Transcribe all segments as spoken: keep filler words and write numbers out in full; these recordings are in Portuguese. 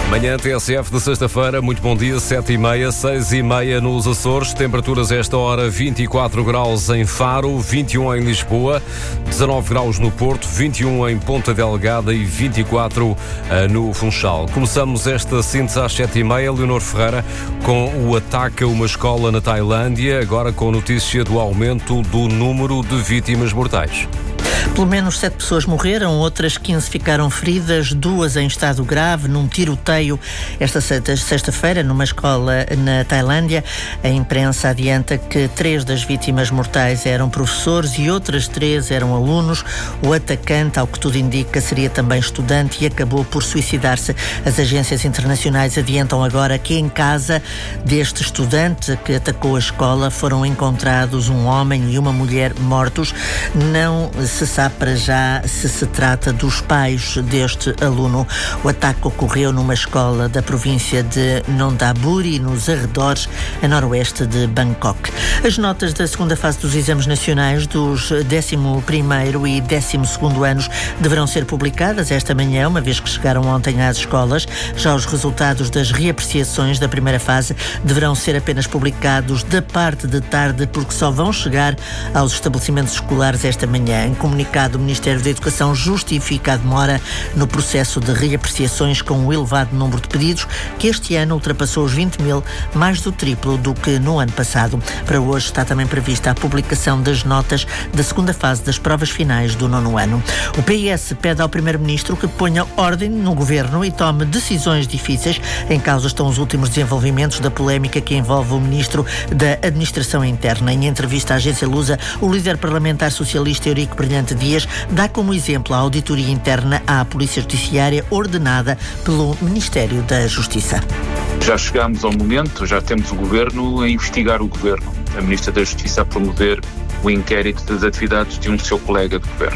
Manhã T S F de sexta-feira, muito bom dia, sete e meia, seis e meia nos Açores, temperaturas a esta hora vinte e quatro graus em Faro, vinte e um em Lisboa, dezanove graus no Porto, vinte e um em Ponta Delgada e vinte e quatro uh, no Funchal. Começamos esta síntese às sete e meia, Leonor Ferreira, com o ataque a uma escola na Tailândia, agora com notícia do aumento do número de vítimas mortais. Pelo menos sete pessoas morreram, outras quinze ficaram feridas, duas em estado grave, num tiroteio esta sexta-feira numa escola na Tailândia. A imprensa adianta que três das vítimas mortais eram professores e outras três eram alunos. O atacante, ao que tudo indica, seria também estudante e acabou por suicidar-se. As agências internacionais adiantam agora que em casa deste estudante que atacou a escola foram encontrados um homem e uma mulher mortos. Não se sabe para já se se trata dos pais deste aluno. O ataque ocorreu numa escola da província de Nondaburi, nos arredores, a noroeste de Bangkok. As notas da segunda fase dos exames nacionais dos décimo primeiro e décimo segundo anos deverão ser publicadas esta manhã, uma vez que chegaram ontem às escolas. Já os resultados das reapreciações da primeira fase deverão ser apenas publicados da parte de tarde, porque só vão chegar aos estabelecimentos escolares esta manhã. Em comunicado, o Ministério da Educação justifica a demora no processo de reapreciações com um elevado número de pedidos, que este ano ultrapassou os vinte mil, mais do triplo do que no ano passado. Para hoje está também prevista a publicação das notas da segunda fase das provas finais do nono ano. O P S pede ao Primeiro-Ministro que ponha ordem no Governo e tome decisões difíceis. Em causa estão os últimos desenvolvimentos da polémica que envolve o Ministro da Administração Interna. Em entrevista à agência Lusa, o líder parlamentar socialista Eurico Brilhante Dias dá como exemplo a auditoria interna à Polícia Judiciária ordenada pelo Ministério da Justiça. Já chegámos ao momento, já temos o Governo a investigar o Governo. A Ministra da Justiça a promover o inquérito das atividades de um seu colega de Governo.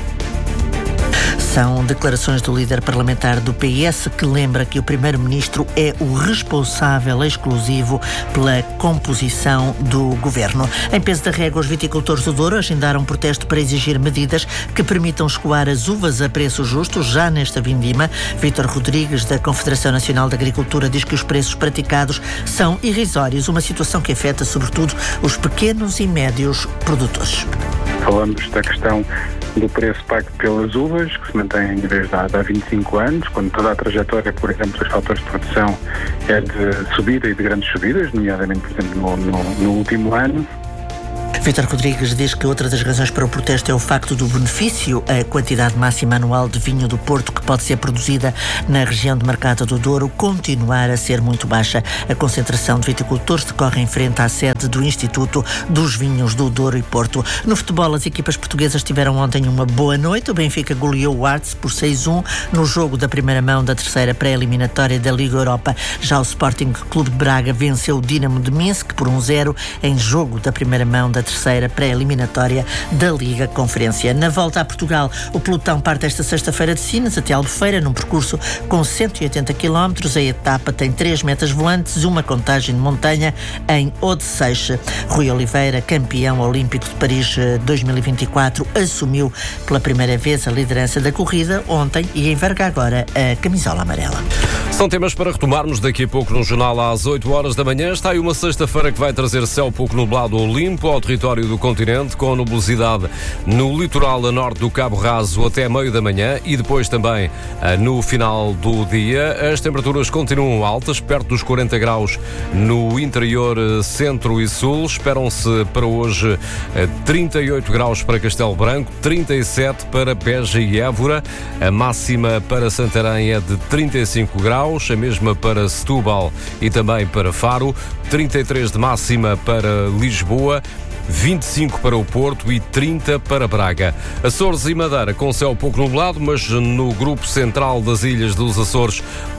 São declarações do líder parlamentar do P S, que lembra que o Primeiro-Ministro é o responsável exclusivo pela composição do Governo. Em peso da régua, os viticultores do Douro agendaram um protesto para exigir medidas que permitam escoar as uvas a preço justo já nesta vindima. Vítor Rodrigues, da Confederação Nacional de Agricultura, diz que os preços praticados são irrisórios, uma situação que afeta sobretudo os pequenos e médios produtores. Falamos da questão do preço pago pelas uvas, que se mantém desde há, há vinte e cinco anos, quando toda a trajetória, por exemplo, dos fatores de produção é de subida e de grandes subidas, nomeadamente, por exemplo, no, no, no último ano. Vítor Rodrigues diz que outra das razões para o protesto é o facto do benefício, a quantidade máxima anual de vinho do Porto que pode ser produzida na região de Marcata do Douro continuar a ser muito baixa. A concentração de viticultores decorre em frente à sede do Instituto dos Vinhos do Douro e Porto. No futebol, as equipas portuguesas tiveram ontem uma boa noite. O Benfica goleou o Arts por seis a um no jogo da primeira mão da terceira pré-eliminatória da Liga Europa. Já o Sporting Clube de Braga venceu o Dinamo de Minsk por um zero em jogo da primeira mão da terceira pré-eliminatória da Liga Conferência. Na volta a Portugal, o pelotão parte esta sexta-feira de Sines até Albufeira, num percurso com cento e oitenta quilómetros. A etapa tem três metas volantes, uma contagem de montanha em Odeceixe. Rui Oliveira, campeão olímpico de Paris dois mil e vinte e quatro, assumiu pela primeira vez a liderança da corrida ontem e enverga agora a camisola amarela. São temas para retomarmos daqui a pouco no jornal às oito horas da manhã. Está aí uma sexta-feira que vai trazer céu pouco nublado ou limpo ao território do continente, com nubosidade no litoral a norte do Cabo Raso até meio da manhã e depois também no final do dia. As temperaturas continuam altas, perto dos quarenta graus no interior centro e sul. Esperam-se para hoje trinta e oito graus para Castelo Branco, trinta e sete para Beja e Évora. A máxima para Santarém é de trinta e cinco graus, a mesma para Setúbal e também para Faro, trinta e três de máxima para Lisboa, vinte e cinco para o Porto e trinta para Braga. Açores e Madeira com céu pouco nublado, mas no grupo central das ilhas dos Açores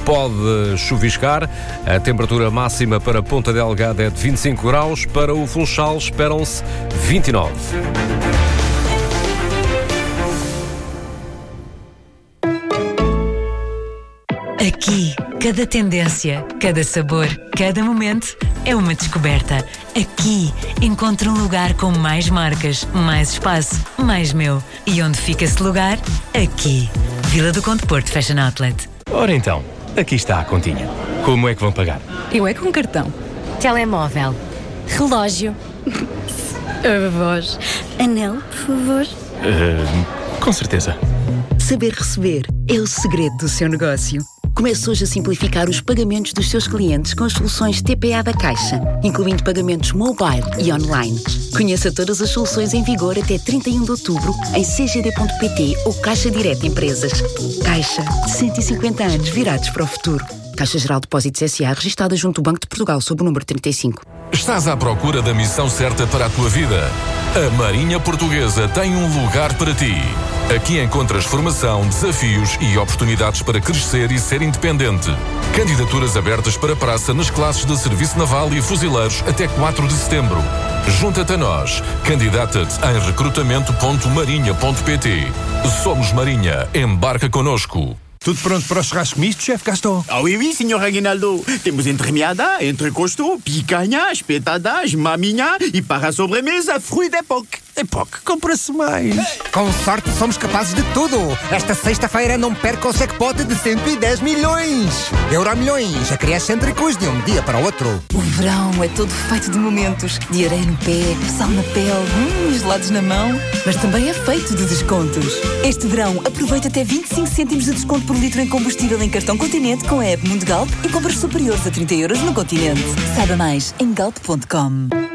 pode chuviscar. A temperatura máxima para Ponta Delgada é de vinte e cinco graus, para o Funchal esperam-se vinte e nove. Aqui, cada tendência, cada sabor, cada momento é uma descoberta. Aqui, encontro um lugar com mais marcas, mais espaço, mais meu. E onde fica esse lugar? Aqui. Vila do Conde Porto Fashion Outlet. Ora então, aqui está a continha. Como é que vão pagar? Eu é com cartão. Telemóvel. Relógio. A voz. Anel, por favor. Uh, com certeza. Saber receber é o segredo do seu negócio. Comece hoje a simplificar os pagamentos dos seus clientes com as soluções T P A da Caixa, incluindo pagamentos mobile e online. Conheça todas as soluções em vigor até trinta e um de outubro em c g d ponto p t ou Caixa Direto Empresas. Caixa, cento e cinquenta anos virados para o futuro. Caixa Geral de Depósitos S A, registada junto ao Banco de Portugal, sob o número trinta e cinco. Estás à procura da missão certa para a tua vida? A Marinha Portuguesa tem um lugar para ti. Aqui encontras formação, desafios e oportunidades para crescer e ser independente. Candidaturas abertas para praça nas classes de Serviço Naval e Fuzileiros até quatro de setembro. Junta-te a nós. Candidata-te em recrutamento ponto marinha ponto p t. Somos Marinha. Embarca connosco. Tudo pronto para o churrasco misto, chefe Gaston? Ah oui, oui, senhor Aguinaldo. Temos entremeada, entrecosto, picanha, espetadas, maminha e para a sobremesa, fruit d'époque. Époque, compra-se mais. Com sorte somos capazes de tudo. Esta sexta-feira não perca o jackpot de cento e dez milhões. Euromilhões, a criar cêntricos de um dia para o outro. O verão é todo feito de momentos. De areia no pé, sal na pele, hum, gelados na mão. Mas também é feito de descontos. Este verão, aproveita até vinte e cinco cêntimos de desconto por litro em combustível em cartão Continente com a app Mundo Galp e compras superiores a trinta euros no Continente. Saiba mais em galp ponto com.